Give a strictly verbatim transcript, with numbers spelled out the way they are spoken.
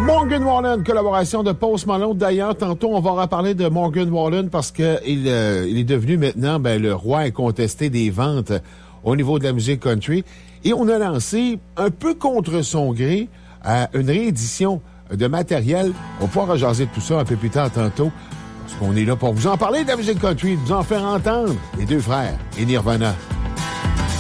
Morgan Wallen, collaboration de Post Malone. D'ailleurs, tantôt, on va reparler de Morgan Wallen parce que il, euh, il est devenu maintenant ben, le roi incontesté des ventes au niveau de la musique country. Et on a lancé, un peu contre son gré, euh, une réédition de matériel. On va pouvoir rejaser de tout ça un peu plus tard tantôt parce qu'on est là pour vous en parler de la musique country, vous en faire entendre. Les deux frères et Nirvana.